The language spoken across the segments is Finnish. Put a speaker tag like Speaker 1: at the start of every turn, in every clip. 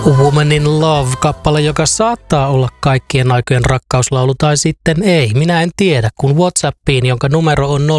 Speaker 1: Woman in Love-kappale, joka saattaa olla kaikkien aikojen rakkauslaulu tai sitten ei. Minä en tiedä, kun WhatsAppiin, jonka numero on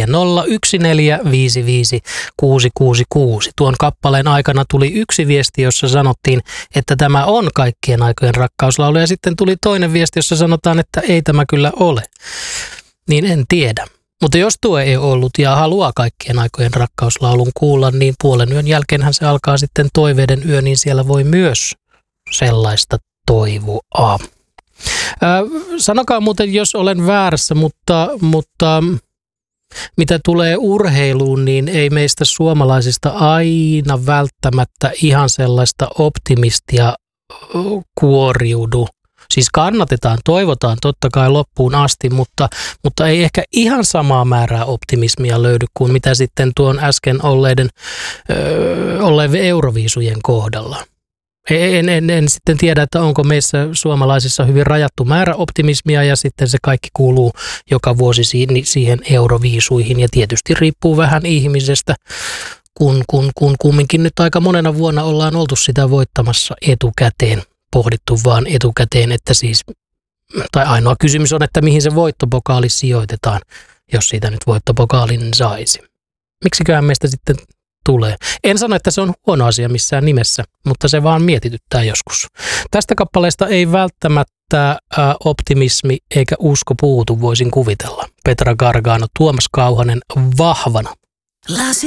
Speaker 1: 0401455666. Tuon kappaleen aikana tuli yksi viesti, jossa sanottiin, että tämä on kaikkien aikojen rakkauslaulu. Ja sitten tuli toinen viesti, jossa sanotaan, että ei tämä kyllä ole. Niin en tiedä. Mutta jos tuo ei ollut ja haluaa kaikkien aikojen rakkauslaulun kuulla, niin puolen yön jälkeenhän se alkaa sitten toiveiden yö, niin siellä voi myös sellaista toivoa. Sanokaa muuten, jos olen väärässä, mutta mitä tulee urheiluun, niin ei meistä suomalaisista aina välttämättä ihan sellaista optimistia kuoriudu. Siis kannatetaan, toivotaan totta kai loppuun asti, mutta ei ehkä ihan samaa määrää optimismia löydy kuin mitä sitten tuon äsken olleiden Euroviisujen kohdalla. En sitten tiedä, että onko meissä suomalaisissa hyvin rajattu määrä optimismia ja sitten se kaikki kuuluu joka vuosi siihen Euroviisuihin ja tietysti riippuu vähän ihmisestä, kun kumminkin nyt aika monena vuonna ollaan oltu sitä voittamassa etukäteen. Pohdittu vaan etukäteen, että siis, tai ainoa kysymys on, että mihin se voittopokaali sijoitetaan, jos siitä nyt voittopokaalin saisi. Miksiköhän meistä sitten tulee? En sano, että se on huono asia missään nimessä, mutta se vaan mietityttää joskus. Tästä kappaleesta ei välttämättä optimismi eikä usko puutu, voisin kuvitella. Petra Gargano, Tuomas Kauhanen, Vahvana.